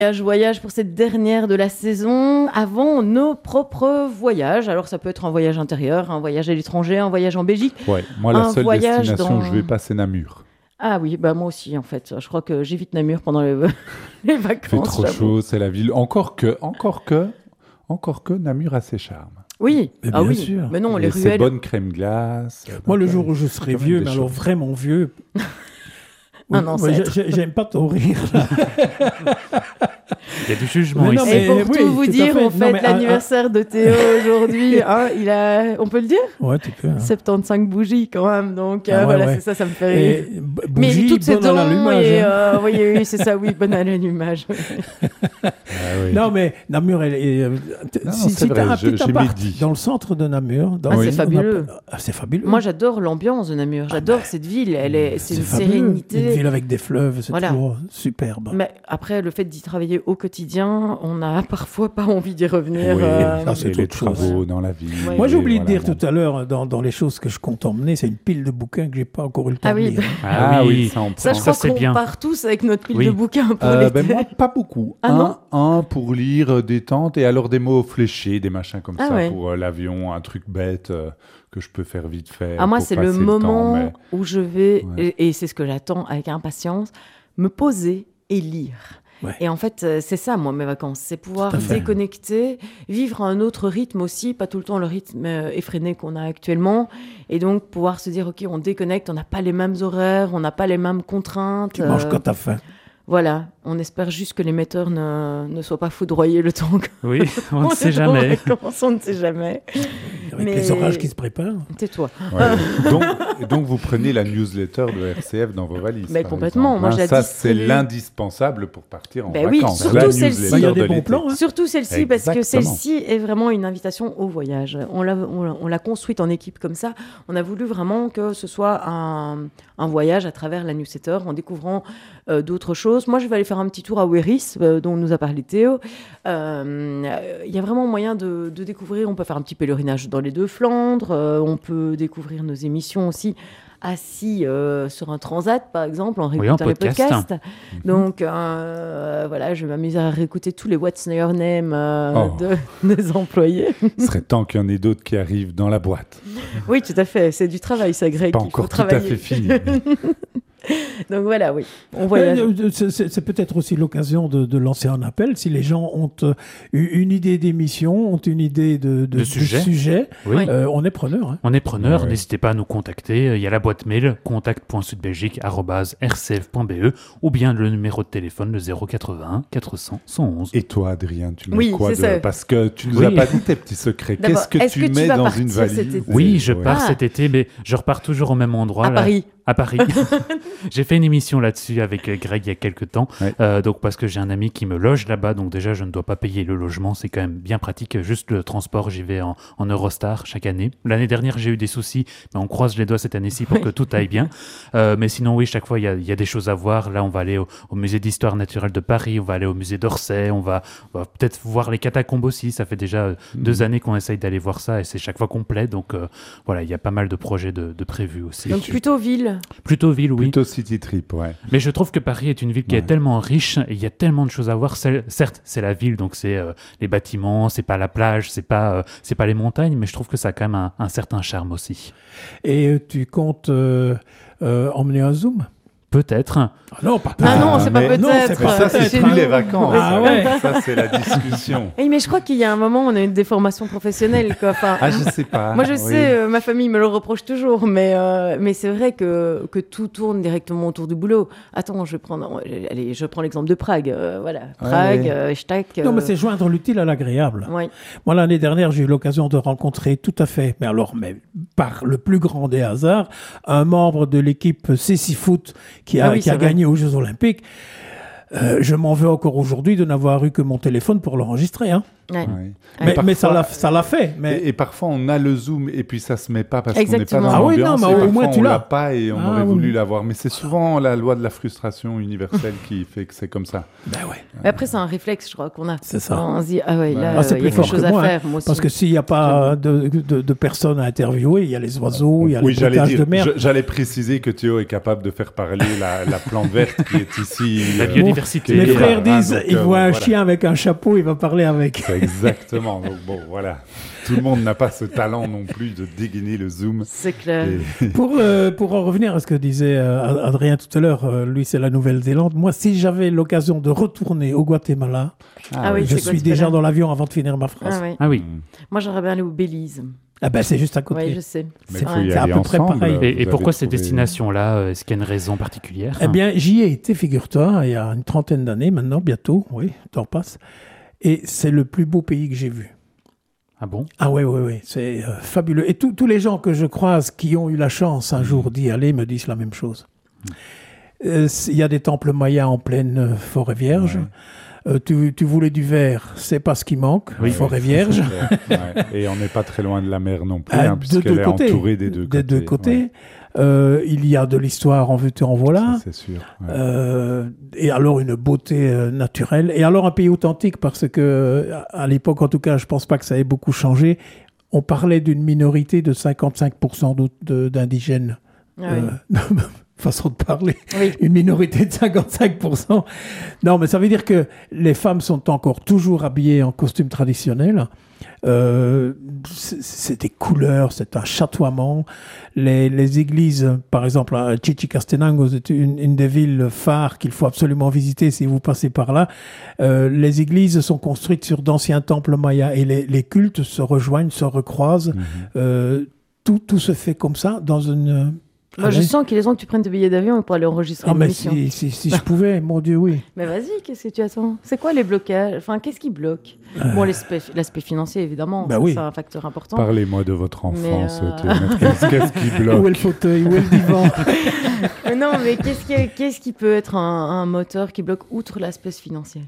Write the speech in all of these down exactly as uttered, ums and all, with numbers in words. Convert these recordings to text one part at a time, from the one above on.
Voyage, voyage pour cette dernière de la saison, avant nos propres voyages. Alors ça peut être un voyage intérieur, un voyage à l'étranger, un voyage en Belgique. Ouais, moi la un seule destination dans... où je vais pas, c'est Namur. Ah oui, bah moi aussi en fait. Je crois que j'évite Namur pendant les, les vacances. Il fait trop j'avoue. chaud, c'est la ville. Encore que, encore que, encore que Namur a ses charmes. Oui, mais ah bien oui. sûr. Mais non, Et les ses ruelles. bonnes crèmes glace. Moi, le Donc, jour où je serai quand même vieux, des mais alors choses. vraiment vieux. Un Oui, moi, ancêtre. j'ai- J'aime pas ton rire. là. Il y a du jugement Mais non, ici. Et pour mais tout oui, vous tout à dire, fait. on Non, fête mais un- l'anniversaire de Théo aujourd'hui. Hein, il a, on peut le dire, Ouais, tu peux. hein. soixante-quinze bougies quand même. Donc euh, Ah ouais, voilà, ouais. c'est ça, ça me fait rire. Et b- Mais bougie, toutes ces bonne à dents l'allumage, et hein. euh, oui, oui, c'est ça, oui, bonne à l'allumage. Ah oui. Non, mais Namur, elle est. euh, t- Non, si c'est si t'as vrai, un je- petit j'ai appart médit. dans le centre de Namur. Dans Ah, on c'est a- fabuleux. Ah, c'est fabuleux. Moi, j'adore l'ambiance de Namur. J'adore ben, cette ville. Elle est, c'est une fabuleux. sérénité. Une ville avec des fleuves, c'est Voilà. toujours superbe. Mais après, le fait d'y travailler au quotidien, on n'a parfois pas envie d'y revenir. Oui, euh, ça, c'est et les autre chose. travaux dans la ville. Ouais. Moi, j'ai Et oublié de voilà, dire bon. tout à l'heure, dans, dans les choses que je compte emmener, c'est une pile de bouquins que j'ai pas encore eu le temps Ah de oui, lire. Ah oui, ça on Ça, prend. je Ça, crois c'est qu'on bien. part tous avec notre pile Oui. de bouquins pour Euh, l'été. ben moi, pas beaucoup. Ah non un, un pour lire, euh, détente, et alors des mots fléchés, des machins comme Ah ça ouais. pour euh, l'avion, un truc bête euh, que je peux faire vite fait. Ah, moi, pour c'est passer le temps, moment mais- où je vais, Ouais. et, et c'est ce que j'attends avec impatience, me poser et lire. Ouais. Et en fait, euh, c'est ça, moi, mes vacances. C'est pouvoir Tout à fait. déconnecter, vivre un autre rythme aussi, pas tout le temps le rythme euh, effréné qu'on a actuellement. Et donc, pouvoir se dire, OK, on déconnecte, on n'a pas les mêmes horaires, on n'a pas les mêmes contraintes. Tu manges euh, quand t'as faim. Voilà, on espère juste que l'émetteur ne, ne soit pas foudroyé le temps que- Oui, on ne sait est en jamais. vacances, on ne sait jamais. Avec Mais- les orages qui se préparent. Tais-toi. Ouais. donc, et donc, vous prenez la newsletter de R C F dans vos valises. Mais par complètement, exemple, moi, hein. je la Ça, c'est distribue. l'indispensable pour partir en Ben oui, vacances. surtout La celle-ci. newsletter Bah, il y a de des bons l'été. plans. hein. Surtout celle-ci, parce que Exactement. celle-ci est vraiment une invitation au voyage. On l'a, on, l'a- on l'a construite en équipe comme ça. On a voulu vraiment que ce soit un, un voyage à travers la newsletter, en découvrant euh, d'autres choses. Moi, je vais aller faire un petit tour à Ouéris, euh, dont nous a parlé Théo. Euh, Il y a vraiment moyen de, de découvrir. On peut faire un petit pèlerinage dans les deux Flandres. euh, on peut découvrir nos émissions aussi assis euh, sur un transat, par exemple, en Oui, réécoutant en les podcast. podcasts. Donc, euh, voilà, je vais m'amuser à réécouter tous les What's Your Name euh, Oh. de, des employés. Il serait temps qu'il y en ait d'autres qui arrivent dans la boîte. Oui, tout à fait. C'est du travail, ça, Greg. Pas Il faut encore tout à travailler. fait fini. Donc voilà, oui. On voyage. Euh, C'est c'est- c'est peut-être aussi l'occasion de, de lancer un appel. Si les gens ont euh, une idée d'émission, ont une idée de, de, De de sujet. sujet, Oui. euh, on est preneur. hein. On est preneur, Ouais, ouais. n'hésitez pas à nous contacter. Il y a la boîte mail contact point sudbelgique arobase r c f point b e ou bien le numéro de téléphone le zéro quatre-vingt-un quatre cents cent onze. Et toi, Adrien, tu mets Oui, quoi c'est de... ça. Parce que tu nous Oui. as pas dit tes petits secrets. D'abord, Qu'est-ce que est-ce tu que tu mets vas dans partir une cet valise été Oui, je Ouais. pars Ah. cet été, mais je repars toujours au même endroit. À là. Paris. À Paris. J'ai fait une émission là-dessus avec euh, Greg il y a quelques temps. Ouais. Euh, donc parce que j'ai un ami qui me loge là-bas, donc déjà je ne dois pas payer le logement, c'est quand même bien pratique. Juste le transport, j'y vais en, en Eurostar chaque année. L'année dernière j'ai eu des soucis, mais on croise les doigts cette année-ci pour que tout aille bien. Euh, mais sinon oui, chaque fois il y a, il y a des choses à voir. Là on va aller au, au musée d'histoire naturelle de Paris, on va aller au musée d'Orsay, on va, on va peut-être voir les catacombes aussi. Ça fait déjà euh, deux années qu'on essaye d'aller voir ça et c'est chaque fois complet. Donc euh, voilà, il y a pas mal de projets de, de prévus aussi. Donc plutôt ville. Plutôt ville, oui. Plutôt city trip, ouais. Mais je trouve que Paris est une ville qui Ouais. est tellement riche et il y a tellement de choses à voir. C'est- certes, c'est la ville, donc c'est euh, les bâtiments, c'est pas la plage, c'est pas, euh, c'est pas les montagnes, mais je trouve que ça a quand même un, un certain charme aussi. Et euh, tu comptes euh, euh, emmener un Zoom? Peut-être. Ah non, pas Ah non, c'est pas mais- Non, peut-être. c'est Mais pas ça, peut-être. c'est Chez plus nous. les vacances. Ah ça. ouais. Ça, c'est la discussion. Eh, mais je crois qu'il y a un moment, on a eu des formations professionnelles. Quoi. Enfin, Ah, je sais pas. moi, je oui. sais, euh, ma famille me le reproche toujours, mais, euh, mais c'est vrai que, que tout tourne directement autour du boulot. Attends, je vais prendre, allez, je prends l'exemple de Prague. euh, voilà, Prague, ouais. euh, Stag, euh, Non, mais c'est joindre l'utile à l'agréable. ouais. Moi, l'année dernière, j'ai eu l'occasion de rencontrer tout à fait, mais alors, mais par le plus grand des hasards, un membre de l'équipe C six Foot qui a, Ah oui, qui a c'est vrai. gagné aux Jeux Olympiques. Euh, je m'en veux encore aujourd'hui de n'avoir eu que mon téléphone pour l'enregistrer. Hein. Ouais. Ouais. Mais, parfois- mais ça l'a, ça l'a fait. Mais... Et, et parfois, on a le zoom et puis ça se met pas parce Exactement. qu'on n'est pas dans Ah oui, non, l'ambiance. mais et au parfois, moins, tu on l'as. l'a pas et on Ah aurait oui. voulu l'avoir. Mais c'est souvent la loi de la frustration universelle qui fait que c'est comme ça. Ben ouais. Mais après, c'est un réflexe, je crois, qu'on a. C'est ça. On se dit, ah ouais, là, Ah, c'est il y a plus quelque fort chose que à moi, hein. faire. Moi aussi. Parce que s'il n'y a pas de, de, de personnes à interviewer, il y a les oiseaux, il y a Oui, les j'allais bruitages dire, de mer. je- j'allais préciser que Théo est capable de faire parler la, la plante verte qui est ici. La euh, biodiversité. Les Et frères voilà, disent, donc, il euh, voit un voilà. chien avec un chapeau, il va parler avec. C'est exactement. Donc bon, voilà. Tout le monde n'a pas ce talent non plus de dégainer le zoom. C'est clair. Et- Pour, euh, pour en revenir à ce que disait euh, Adrien tout à l'heure, euh, lui c'est la Nouvelle-Zélande. Moi, si j'avais l'occasion de retourner au Guatemala, Ah oui, je c'est suis Guatemala. déjà dans l'avion avant de finir ma phrase. Ah, ouais. Ah oui. Moi, j'aimerais bien aller au Belize. Ah ben c'est juste à côté. Oui, je sais. Mais C'est il faut y c'est à aller peu près ensemble. pareil. Vous Et, et avez pourquoi cette trouvé- destination-là euh, Est-ce qu'il y a une raison particulière Eh bien, j'y ai été, figure-toi, il y a une trentaine d'années maintenant, bientôt, oui, le temps passe. Et c'est le plus beau pays que j'ai vu. Ah bon Ah oui, oui, oui, c'est euh, fabuleux. Et tous tous les gens que je croise qui ont eu la chance un jour d'y aller me disent la même chose. Euh, Il y a des temples mayas en pleine euh, forêt vierge. Ouais. Euh, tu, tu voulais du verre, c'est pas ce qui manque, Oui. forêt Ouais, vierge. c'est clair. Ouais. Et on n'est pas très loin de la mer non plus, Ah, hein, de puisqu'elle deux est côtés. entourée des deux côtés. Des deux côtés. Ouais, Euh, il y a de l'histoire en veux en voilà. ça, c'est sûr. Ouais. Euh, et alors une beauté euh, naturelle. Et alors un pays authentique parce que à l'époque, en tout cas, je pense pas que ça ait beaucoup changé. On parlait d'une minorité de cinquante-cinq pour cent d'aut- de- d'indigènes. Ah oui. Euh, façon de parler. Oui. Une minorité de cinquante-cinq pour cent. Non, mais ça veut dire que les femmes sont encore toujours habillées en costume traditionnel. Euh, c'est c'est des couleurs, c'est un chatoiement. Les, les églises, par exemple, à Chichicastenango, c'est une, une des villes phares qu'il faut absolument visiter si vous passez par là. Euh, les églises sont construites sur d'anciens temples mayas et les, les cultes se rejoignent, se recroisent. Mhm. Euh, tout, tout se fait comme ça dans une... Moi, je Allez. sens qu'il est temps que tu prennes tes billets d'avion pour aller enregistrer Ah, une mais émission. si, si, si je pouvais, mon Dieu, oui. Mais vas-y, qu'est-ce que tu attends? C'est quoi les blocages? Enfin, qu'est-ce qui bloque? Bon, l'aspect l'aspect financier, évidemment, Bah ça, oui. c'est un facteur important. Parlez-moi de votre enfance, Mais, euh, Théo. Qu'est-ce qu'est-ce qui Où est bloque le fauteuil? Où est le divan? Mais non, mais qu'est-ce qui, qu'est-ce qui peut être un, un moteur qui bloque outre l'aspect financier?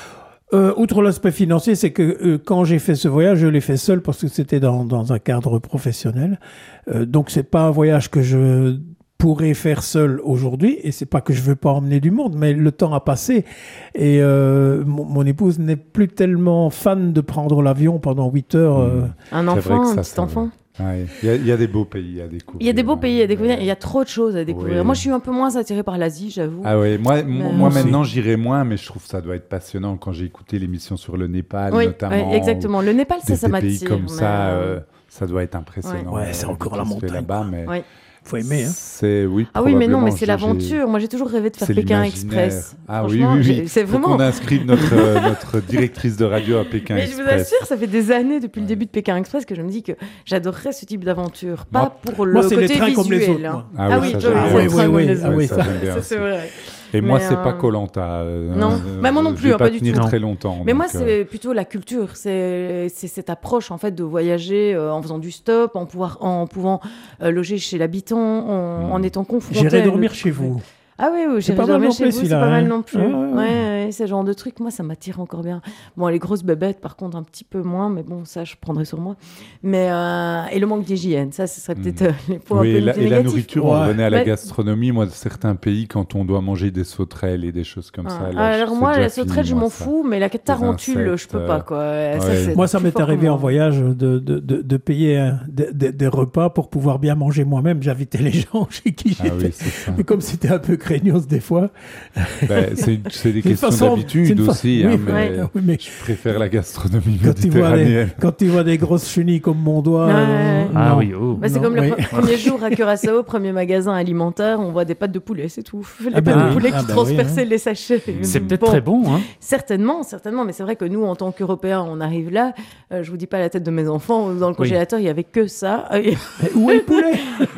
Euh, outre l'aspect financier, c'est que euh, quand j'ai fait ce voyage, je l'ai fait seul parce que c'était dans, dans un cadre professionnel. Euh, donc, c'est pas un voyage que je pourrais faire seul aujourd'hui. Et c'est pas que je veux pas emmener du monde, mais le temps a passé. Et euh, mon, mon épouse n'est plus tellement fan de prendre l'avion pendant huit heures. euh, Un C'est vrai enfant, que un ça, petit ça enfant? va. Ouais. Il y, a- il y a des beaux pays à découvrir. Il y a des beaux pays à découvrir, Ouais. il y a trop de choses à découvrir. Oui. Moi, je suis un peu moins attirée par l'Asie, j'avoue. Ah ouais, moi, Mais- moi Moi aussi. maintenant j'irai moins, mais je trouve que ça doit être passionnant quand j'ai écouté l'émission sur le Népal oui, notamment. ouais, exactement. Le Népal, ça, Des, ça des pays m'attire. comme mais, ça, euh, euh, ça doit être impressionnant. Ouais, c'est euh, encore ce la qui se fait montagne, là-bas, mais ouais. faut aimer, hein. c'est oui. Ah oui, mais non, mais probablement, c'est j'ai- l'aventure. Moi, j'ai toujours rêvé de faire c'est Pékin l'imaginaire. Express. Ah oui, Franchement, oui, j'ai- oui. C'est Faut vraiment. qu'on inscrive notre, euh, notre directrice de radio à Pékin Mais je vous Express. assure, ça fait des années depuis le Ouais. début de Pékin Express que je me dis que j'adorerais ce type d'aventure. Pas Moi- pour le moi, c'est les côté trains comme les visuel. autres, hein. moi. Ah Ah oui, oui, ça, toi, j'aime c'est bien. les trains Oui, comme oui, les ah autres. oui, ça, ça. j'aime bien Ça, aussi. c'est vrai. Et moi, Mais, c'est euh, pas Koh-Lanta. Non. Bah, moi non plus, Je vais hein, pas pas du tenir tout. très longtemps. Mais moi, donc, euh, c'est plutôt la culture. C'est c'est cette approche, en fait, de voyager euh, en faisant du stop, en, pouvoir, en pouvant euh, loger chez l'habitant, en, Mm. en étant confronté. J'irai à une dormir autre- chez vous. Ah oui, oui, C'est j'irai pas mal dormir non chez plus, vous, c'est celui-là, pas mal hein. non plus. Ouais, Ouais, ouais, ouais. ouais, ce genre de truc, moi, ça m'attire encore bien. Bon, les grosses bébêtes, par contre, un petit peu moins, mais bon, ça, je prendrai sur moi. Mais, euh, et le manque d'hygiène, ça, ce serait peut-être euh, les points oui, un et peu la, plus et la négatifs. nourriture, Ouais. on revenait à la Ouais. gastronomie. Moi, de certains pays, quand on doit manger des sauterelles et des choses comme ça. Ah, là, alors c'est moi, déjà la sauterelle, fini, je moi, m'en ça. fous, mais la tarentule, insectes, je peux pas, quoi. Ça, ouais. c'est Moi, ça plus m'est fort arrivé que en moi. voyage de, de, de, de payer un- des, des- des repas pour pouvoir bien manger moi-même. J'invitais les gens chez qui Ah j'étais. oui, c'est ça. Mais comme c'était un peu craignos des fois. Ben, c'est une- c'est des c'est une questions façon- c'est d'habitude une fa- aussi. oui, hein, mais ouais. oui, mais je préfère la gastronomie quand tu, vois des, méditerranéenne. quand tu vois des grosses chenilles comme mon doigt. Ouais, euh, ouais. Ah non. oui, oh. Bah, c'est Non, comme le oui. pre- premier jour à Curaçao, premier magasin alimentaire, on voit des pâtes de poulet, c'est tout. Les Ah pâtes bah de oui. poulet Ah qui bah transperçaient oui, les sachets. C'est peut-être Bon, très bon, hein. Certainement, certainement, mais c'est vrai que nous, en tant qu'Européens, on arrive là, euh, je vous dis pas la tête de mes enfants, dans le congélateur, il y avait que ça. Mais où est le poulet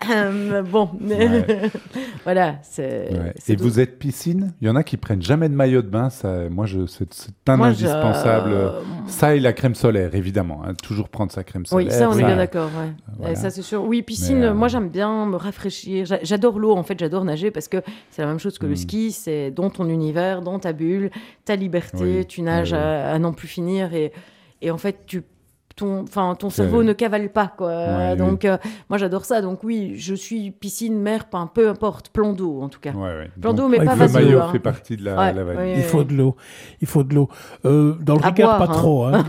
Euh, bon, Ouais. voilà. C'est, Ouais. c'est Et tout. vous êtes piscine? Il y en a qui prennent jamais de maillot de bain. Ça, moi, je, c'est, c'est un Moi, je- indispensable. euh, Ça et la crème solaire, évidemment. hein. Toujours prendre sa crème solaire. Oui, ça, on est ça- bien d'accord. Ouais. voilà. Euh, Ça, c'est sûr. Oui, piscine, Mais, euh, moi, j'aime bien me rafraîchir. J'a- J'adore l'eau, en fait. J'adore nager parce que c'est la même chose que le Mm. ski. C'est dans ton univers, dans ta bulle, ta liberté. Oui, Tu nages oui, oui. À, à n'en plus finir. Et, et en fait, tu, ton, enfin, ton C'est- cerveau ne cavale pas, quoi. Ouais, Donc, euh, moi, j'adore ça. Donc, oui, je suis piscine, mer, pas peu importe. Plan d'eau, en tout cas. Ouais, ouais. Plan Donc, d'eau, mais ouais, pas il le faut vaseux. maillot hein. fait partie de la, Ouais, la valise. oui, Il faut de l'eau. Il faut de l'eau. Euh, dans le À Ricard, boire, pas hein. trop. Hein.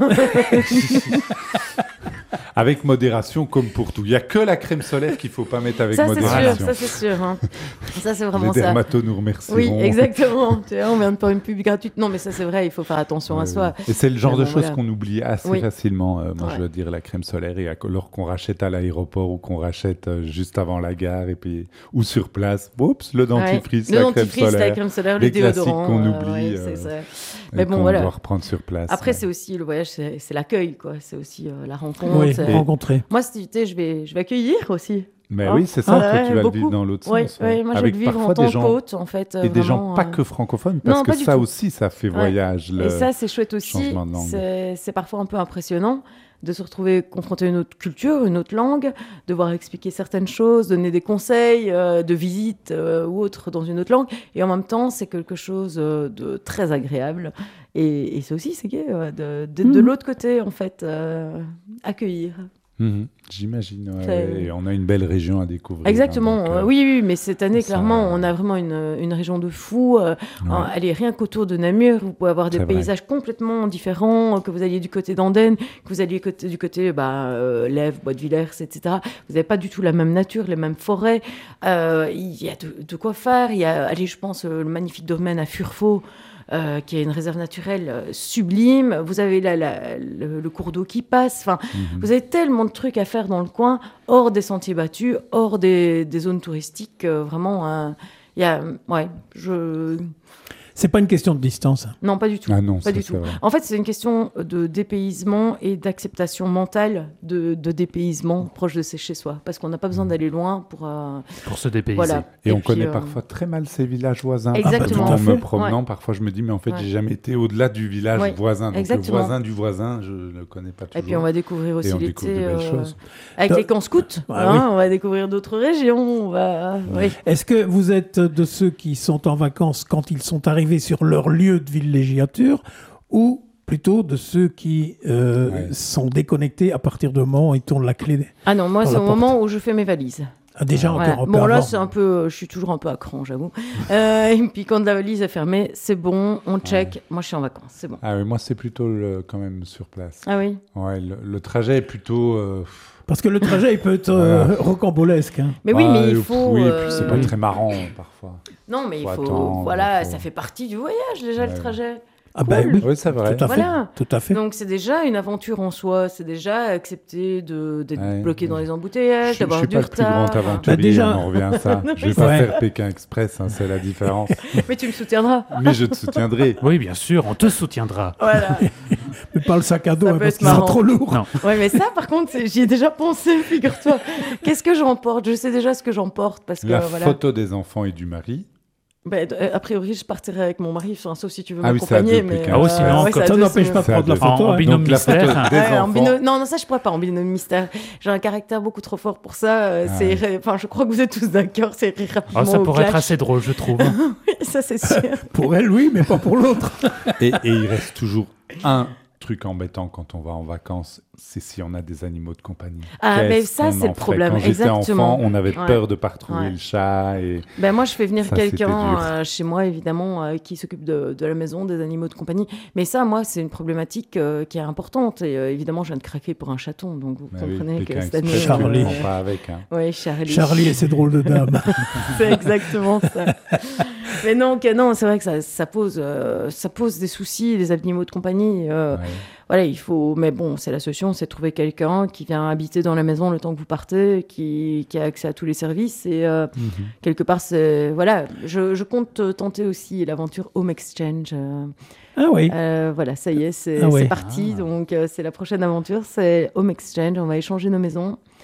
Avec modération, comme pour tout. Il n'y a que la crème solaire qu'il ne faut pas mettre avec Ça, c'est modération. sûr. Ça, c'est sûr. hein. Ça, c'est Les vraiment ça. dermatos nous remercieront. Oui, exactement. Tu vois, on vient de faire une pub gratuite. Non, mais ça, c'est vrai, il faut faire attention à Ouais, soi. oui. Et c'est le genre Mais de bon, choses voilà. qu'on oublie assez Oui. facilement. Euh, moi, Ouais. je veux dire la crème solaire, et alors qu'on rachète à l'aéroport ou qu'on rachète euh, juste avant la gare et puis ou sur place. Oups, le dentifrice, Ouais. la Le crème dentifrice, la solaire. crème solaire, les le déodorant. classiques qu'on euh, oublie, ouais, c'est euh, ça. et Mais bon, qu'on voilà. doit reprendre sur place. Après, Ouais. c'est aussi le voyage, c'est, c'est l'accueil, quoi. C'est aussi euh, la rencontre. Oui, c'est- rencontrer. Moi, cet été, je vais, je vais accueillir aussi. Mais Hein oui, c'est ça, Ah, toi, ouais, tu vas beaucoup. le vivre dans l'autre Oui, sens. ouais. moi, je vais Avec le vivre parfois en tant des gens qu'hôte, en fait. euh, et des gens vraiment, pas euh, que francophones, parce non, que pas du ça tout. aussi, ça fait Ouais. voyage. le- Et ça, c'est chouette aussi. changement de langue. C'est, c'est parfois un peu impressionnant de se retrouver confronté à une autre culture, une autre langue, devoir expliquer certaines choses, donner des conseils euh, de visite euh, ou autre dans une autre langue. Et en même temps, c'est quelque chose euh, de très agréable. Et, et c'est aussi, c'est gai, euh, de, d'être de Mhm. l'autre côté, en fait, euh, accueillir. Mhm, J'imagine. ouais, C'est- ouais, et on a une belle région à découvrir. Exactement. hein, donc, euh, euh, oui, oui, mais cette année, ça- clairement, on a vraiment une, une région de fous. euh, ouais. en- allez, rien qu'autour de Namur, vous pouvez avoir des C'est vrai. paysages complètement différents, euh, que vous alliez du côté d'Andenne, que vous alliez côté, du côté bah, euh, Lèves, Bois de Villers, et cetera. Vous n'avez pas du tout la même nature, les mêmes forêts. Euh, Il y a de, de quoi faire. Il y a, allez, je pense, euh, le magnifique domaine à Furfaux, euh, qui est une réserve naturelle euh, sublime. Vous avez la- la- le, le cours d'eau qui passe. Enfin, Mhm. vous avez tellement de trucs à faire dans le coin, hors des sentiers battus, hors des, des zones touristiques. euh, vraiment, euh, il y a, ouais, je, C'est pas une question de distance. non, pas du tout. Ah non, Pas ça, du c'est tout. vrai. En fait, c'est une question de dépaysement et d'acceptation mentale de, de dépaysement proche de ses chez soi, parce qu'on n'a pas besoin d'aller loin pour. euh, Pour se dépayser. voilà. Et, on puis, connaît euh, parfois très mal ces villages voisins. Exactement. En Ah bah, tout à me fait. promenant, Ouais. parfois je me dis, mais en fait, Ouais. j'ai jamais été au-delà du village Ouais, voisin. Donc exactement. le voisin du voisin, je ne le connais pas toujours. Et puis on va découvrir aussi Et on l'été découvre de belles euh, choses. avec Donc- les camps scouts. Ah hein, On va découvrir d'autres régions. On va, oui. Est-ce que vous êtes de ceux qui sont en vacances quand ils sont arrivés sur leur lieu de villégiature ou plutôt de ceux qui euh, Ouais. sont déconnectés à partir du moment où ils tournent la clé Ah non, moi Dans c'est la au porte. moment où je fais mes valises. Ah, déjà Voilà. encore un peu Bon, là, avant. c'est un peu, je suis toujours un peu à cran, j'avoue. Euh, et puis quand la valise est fermée, c'est bon, on check. Moi, je suis en vacances, c'est bon. Ah oui, moi, c'est plutôt le- quand même sur place. Ah oui. Ouais, le, le trajet est plutôt. euh, Parce que le trajet, il peut être euh, rocambolesque. hein. Mais oui, bah, mais il euh, faut. Oui, et euh, puis c'est pas très marrant parfois. Non, mais il faut faut. attendre, voilà, faut- ça fait partie du voyage déjà Ouais. le trajet. Ah ben Cool. oui, Oui, c'est vrai. tout à fait. Voilà. Tout à fait. Donc c'est déjà une aventure en soi. C'est déjà accepter de d'être Ouais. bloqué dans les Je, embouteillages, je d'avoir suis du pas le plus retard. grand aventurier, Bah, déjà- on en revient à ça. Non, Je vais mais pas c'est- faire Pékin Express, hein, c'est la différence. Mais tu me soutiendras. Mais je te soutiendrai. Oui, bien sûr, on te soutiendra. Voilà. Mais pas le sac à dos, Ça hein, peut parce être qu'il sera marrant. trop lourd. Non. Ouais, mais ça, par contre, c'est- j'y ai déjà pensé, figure-toi. Qu'est-ce que j'emporte? Je sais déjà ce que j'emporte parce que La voilà. photo des enfants et du mari. Ben, euh, a priori, je partirai avec mon mari, enfin, sauf si tu veux Ah oui, c'est à m'accompagner. deux, mais Pékin. Ah oui, sinon, ouais, quand- c'est à Ça deux, n'empêche c'est pas de C'est à prendre la deux. photo. En- en hein. binôme Donc la photo mystère. des Ouais, en enfants. binôme- Non, non, ça, je pourrais pas en binôme mystère. J'ai un caractère beaucoup trop fort pour ça. euh, Ah c'est... Enfin, je crois que vous êtes tous d'accord, c'est rire rapidement Ah, ça au pourrait être clash. assez drôle, je trouve. Ça, c'est sûr. Pour elle, oui, mais pas pour l'autre. Et, et il reste toujours un truc embêtant quand on va en vacances, c'est si on a des animaux de compagnie. Ah, Qu'est-ce mais ça, qu'on c'est en le fait problème, Quand j'étais exactement. enfant, on avait Ouais. peur de pas retrouver Ouais. le chat. Et... Ben, moi, je fais venir Ça, c'était quelqu'un dur. euh, chez moi, évidemment, euh, qui s'occupe de, de la maison, des animaux de compagnie. Mais ça, moi, c'est une problématique euh, qui est importante. Et euh, évidemment, je viens de craquer pour un chaton. Donc, vous Bah oui, comprenez que Pékin cette Express, année... tu Charlie. ne prends pas avec. Hein. Oui, Charlie. Charlie et ses drôles de dames. C'est exactement ça. Mais non, que- non, c'est vrai que ça, ça pose, euh, ça pose des soucis, les animaux de compagnie. euh, Ouais. Voilà, il faut. Mais bon, c'est la solution, c'est de trouver quelqu'un qui vient habiter dans la maison le temps que vous partez, qui, qui a accès à tous les services. Et euh, Mhm. quelque part, c'est voilà. Je, je compte euh, tenter aussi l'aventure Home Exchange. euh, Ah oui. euh, voilà, ça y est, c'est Ah ouais. c'est parti. Ah. Donc, euh, c'est la prochaine aventure, c'est Home Exchange. On va échanger nos maisons.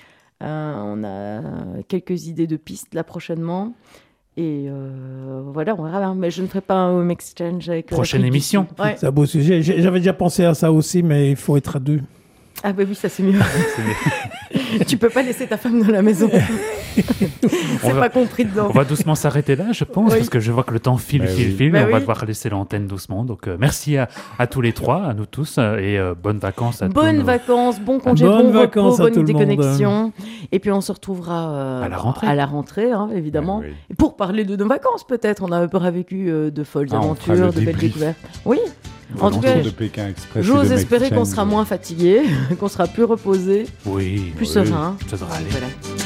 Euh, on a quelques idées de pistes là prochainement. Et euh, voilà, on verra. Mais je ne ferai pas un home exchange avec. Prochaine émission. Ouais. C'est un beau sujet. J'ai- J'avais déjà pensé à ça aussi, mais il faut être à deux. Ah bah oui, ça c'est mieux. Tu peux pas laisser ta femme dans la maison. C'est va- pas compris dedans. On va doucement s'arrêter là, je pense, Oui. parce que je vois que le temps file, Bah file, oui. file. Bah et on va oui. devoir laisser l'antenne doucement. Donc, euh, merci à, à tous les trois, à nous tous, euh, et euh, bonnes vacances à tous. Bonnes nos- vacances, bon congé, Bonnes bon vacances repos, à bonne tout le monde. déconnexion. Et puis on se retrouvera euh, À la rentrée. à la rentrée, hein, évidemment. Ouais, oui. Et pour parler de nos vacances, peut-être. On a un peu vécu euh, de folles Ah, on fera aventures, le de belles débrief. découvertes. Oui, en tout Volontiers cas, de Pékin Express. j'ose et de espérer qu'on Exchange. sera moins fatigué, qu'on sera plus reposé, Oui, plus oui, serein. ça devrait aller. Voilà.